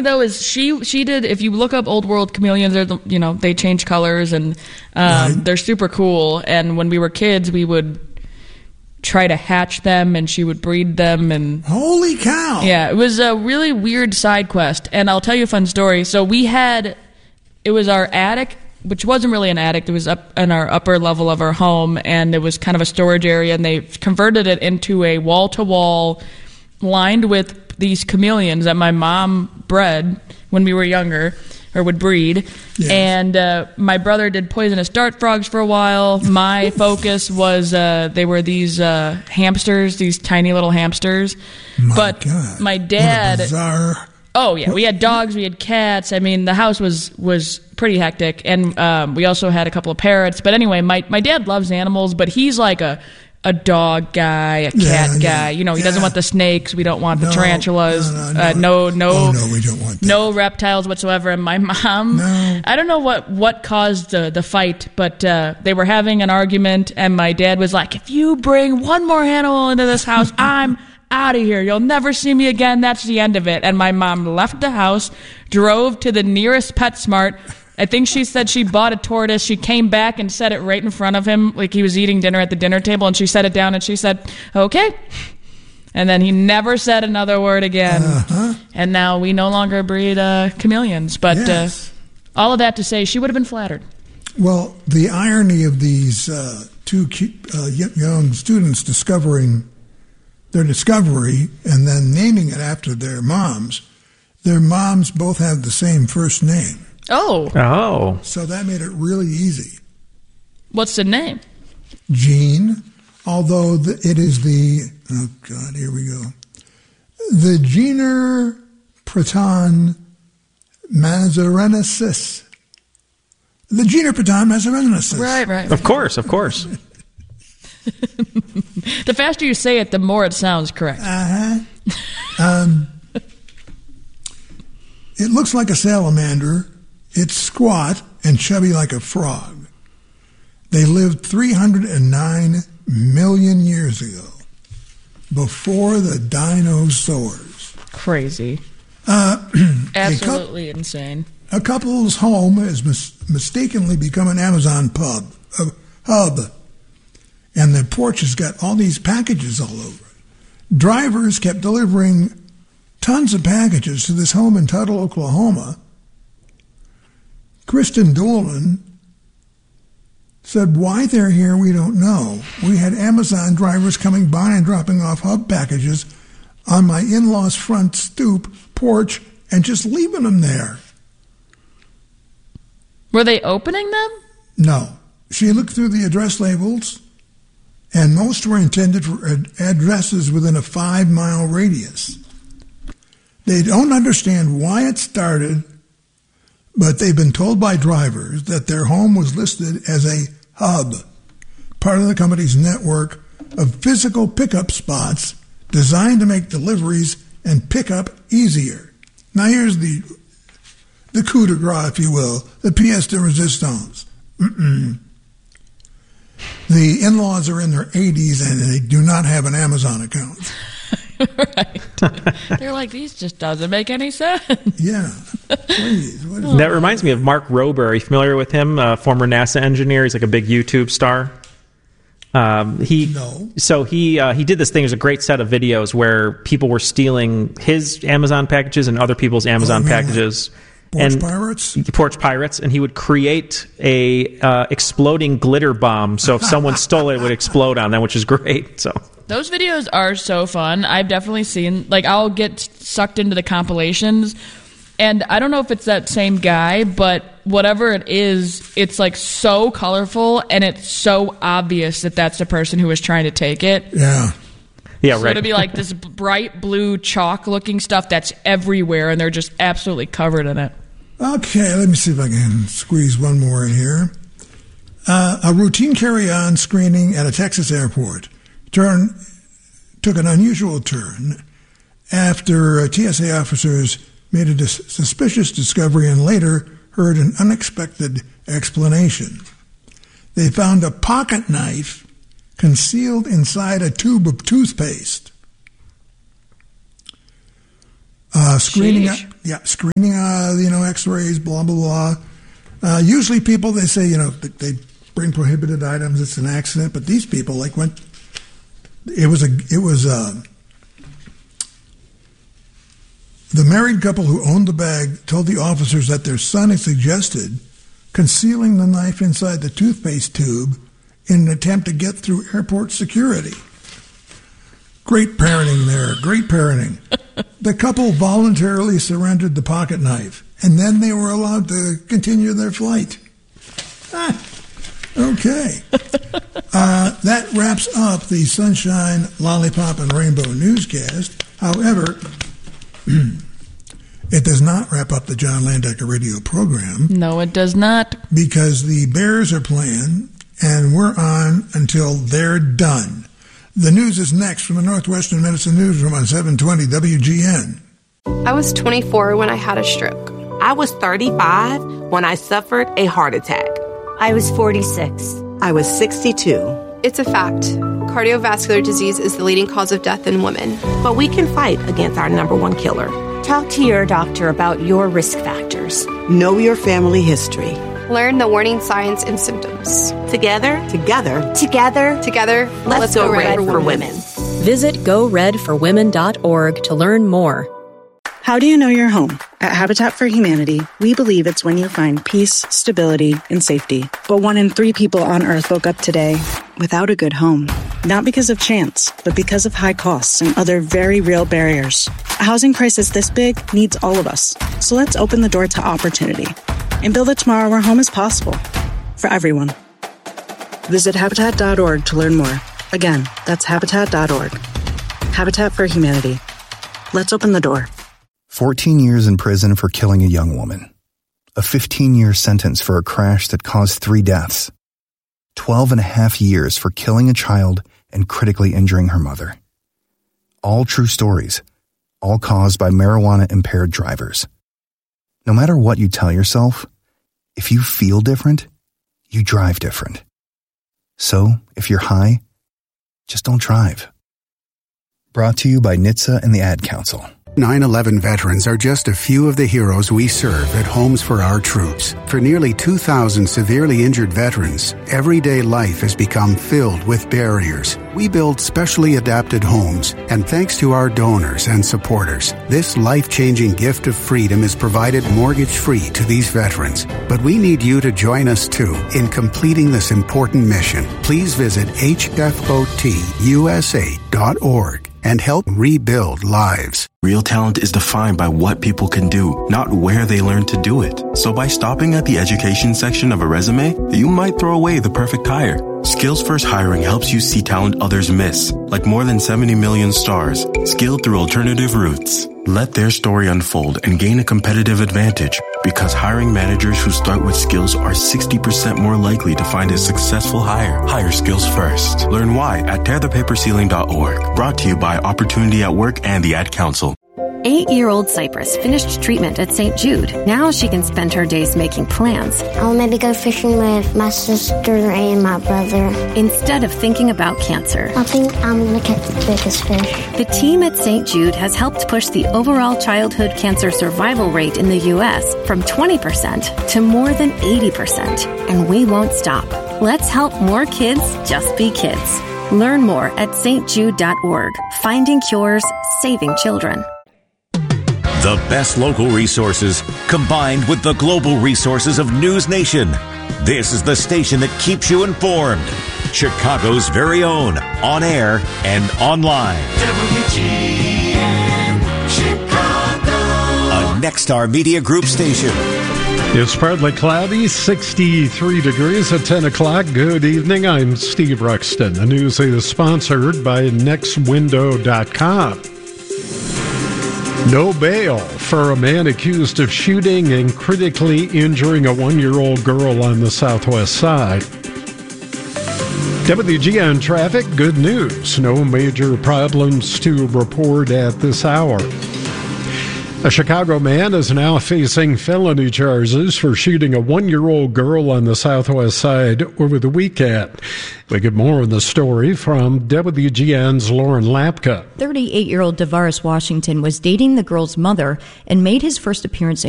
though, is she did. If you look up old world chameleons, they change colors and they're super cool. And when we were kids, we would try to hatch them, and she would breed them. And holy cow! Yeah, it was a really weird side quest. And I'll tell you a fun story. So it was our attic, which wasn't really an attic. It was up in our upper level of our home, and it was kind of a storage area. And they converted it into a wall to wall, lined with these chameleons that my mom bred when we were younger, or would breed. Yes. And my brother did poisonous dart frogs for a while. My focus was they were these hamsters, these tiny little hamsters. My dad... What a bizarre... Oh, yeah. We had dogs. We had cats. I mean, the house was pretty hectic. And we also had a couple of parrots. But anyway, my dad loves animals, but he's like a dog guy, a cat guy. He doesn't want the snakes. We don't want the tarantulas. No. No, we don't want that. No reptiles whatsoever. And my mom, I don't know what caused the fight, but they were having an argument, and my dad was like, if you bring one more animal into this house, I'm out of here. You'll never see me again. That's the end of it. And my mom left the house, drove to the nearest PetSmart. I think she said she bought a tortoise. She came back and set it right in front of him, like he was eating dinner at the dinner table, and she set it down and she said, okay. And then he never said another word again. And now we no longer breed chameleons. But all of that to say, she would have been flattered. Well, the irony of these two young students discovering their discovery and then naming it after their moms both have the same first name. Oh. So that made it really easy. What's the name? Jean, although it is oh God, here we go. The Jeaner Praton Mazarensis. The Jeaner Praton Mazarensis. Right. Of course. The faster you say it, the more it sounds correct. It looks like a salamander. It's squat and chubby like a frog. They lived 309 million years ago, before the dinosaurs. Crazy. Absolutely insane. A couple's home has mistakenly become an Amazon hub, and the porch has got all these packages all over it. Drivers kept delivering tons of packages to this home in Tuttle, Oklahoma. Kristen Dolan said, why they're here, we don't know. We had Amazon drivers coming by and dropping off hub packages on my in-laws' front stoop porch and just leaving them there. Were they opening them? No. She looked through the address labels, and most were intended for addresses within a 5-mile radius. They don't understand why it started, but they've been told by drivers that their home was listed as a hub, part of the company's network of physical pickup spots designed to make deliveries and pickup easier. Now here's the coup de grace, if you will, the pièce de résistance. The in-laws are in their 80s and they do not have an Amazon account. Right. They're like, these just doesn't make any sense. Yeah. Please. That reminds me of Mark Rober. Are you familiar with him? Former NASA engineer. He's like a big YouTube star. No. So he did this thing. There's a great set of videos where people were stealing his Amazon packages and other people's Amazon packages. Porch pirates, and he would create a exploding glitter bomb. So if someone stole it, it would explode on them, which is great. So those videos are so fun. I've definitely seen. Like, I'll get sucked into the compilations, and I don't know if it's that same guy, but whatever it is, it's like so colorful, and it's so obvious that that's the person who was trying to take it. Yeah. Yeah, so right. It'd be like this bright blue chalk-looking stuff that's everywhere, and they're just absolutely covered in it. Okay, let me see if I can squeeze one more in here. A routine carry-on screening at a Texas airport took an unusual turn after TSA officers made a suspicious discovery and later heard an unexpected explanation. They found a pocket knife concealed inside a tube of toothpaste. Screening Yeah, screening, x-rays, blah, blah, blah. Usually people, they say, they bring prohibited items, it's an accident, but these people, the married couple who owned the bag told the officers that their son had suggested concealing the knife inside the toothpaste tube in an attempt to get through airport security. Great parenting there, great parenting. The couple voluntarily surrendered the pocket knife, and then they were allowed to continue their flight. Okay. That wraps up the Sunshine, Lollipop, and Rainbow newscast. However, it does not wrap up the John Landecker radio program. No, it does not. Because the Bears are playing, and we're on until they're done. The news is next from the Northwestern Medicine Newsroom on 720 WGN. I was 24 when I had a stroke. I was 35 when I suffered a heart attack. I was 46. I was 62. It's a fact. Cardiovascular disease is the leading cause of death in women. But we can fight against our number one killer. Talk to your doctor about your risk factors. Know your family history. Learn the warning signs and symptoms. Together, let's go red for women. Visit GoRedForWomen.org to learn more. How do you know you're home? At Habitat for Humanity, we believe it's when you find peace, stability, and safety. But 1 in 3 people on Earth woke up today without a good home. Not because of chance, but because of high costs and other very real barriers. A housing crisis this big needs all of us. So let's open the door to opportunity and build a tomorrow where home is possible for everyone. Visit Habitat.org to learn more. Again, that's Habitat.org. Habitat for Humanity. Let's open the door. 14 years in prison for killing a young woman. A 15-year sentence for a crash that caused 3 deaths. 12 and a half years for killing a child and critically injuring her mother. All true stories, all caused by marijuana-impaired drivers. No matter what you tell yourself, if you feel different, you drive different. So, if you're high, just don't drive. Brought to you by NHTSA and the Ad Council. 9/11 veterans are just a few of the heroes we serve at Homes for Our Troops. For nearly 2,000 severely injured veterans, everyday life has become filled with barriers. We build specially adapted homes, and thanks to our donors and supporters, this life-changing gift of freedom is provided mortgage-free to these veterans. But we need you to join us, too, in completing this important mission. Please visit hfotusa.org and help rebuild lives. Real talent is defined by what people can do, not where they learn to do it. So by stopping at the education section of a resume, you might throw away the perfect hire. Skills First Hiring helps you see talent others miss, like more than 70 million stars, skilled through alternative routes. Let their story unfold and gain a competitive advantage, because hiring managers who start with skills are 60% more likely to find a successful hire. Hire skills first. Learn why at tearthepaperceiling.org. Brought to you by Opportunity at Work and the Ad Council. 8-year-old Cypress finished treatment at St. Jude. Now she can spend her days making plans. I'll maybe go fishing with my sister and my brother. Instead of thinking about cancer. I think I'm going to catch the biggest fish. The team at St. Jude has helped push the overall childhood cancer survival rate in the U.S. from 20% to more than 80%. And we won't stop. Let's help more kids just be kids. Learn more at stjude.org. Finding cures, saving children. The best local resources combined with the global resources of News Nation. This is the station that keeps you informed. Chicago's very own, on air and online. WGN Chicago. A Nexstar Media Group station. It's partly cloudy, 63 degrees at 10 o'clock. Good evening, I'm Steve Ruxton. The news is sponsored by NextWindow.com. No bail for a man accused of shooting and critically injuring a 1-year-old girl on the southwest side. WGN traffic, good news. No major problems to report at this hour. A Chicago man is now facing felony charges for shooting a 1-year-old girl on the Southwest Side over the weekend. We get more on the story from WGN's Lauren Lapka. 38-year-old DeVaris Washington was dating the girl's mother and made his first appearance in